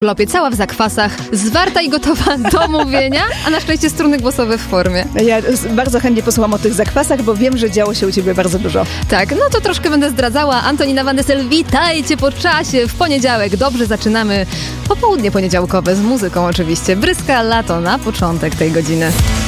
Lopie, cała w zakwasach, zwarta i gotowa do mówienia, a na szczęście struny głosowe w formie. Ja bardzo chętnie posłucham o tych zakwasach, bo wiem, że działo się u ciebie bardzo dużo. Tak, no to troszkę będę zdradzała. Antonina Van Dessel, witajcie po czasie w poniedziałek. Dobrze zaczynamy popołudnie poniedziałkowe z muzyką oczywiście. Bryska lato na początek tej godziny.